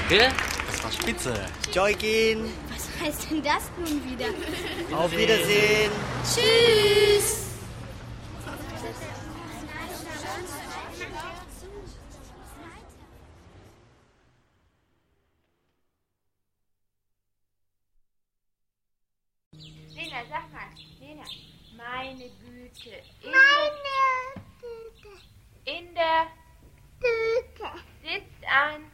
Gell? Das war spitze. Joykin. Was heißt denn das nun wieder? Auf Wiedersehen. Tschüss. Lena, sag mal. Lena, meine Güte. In der Tüte sitzt ein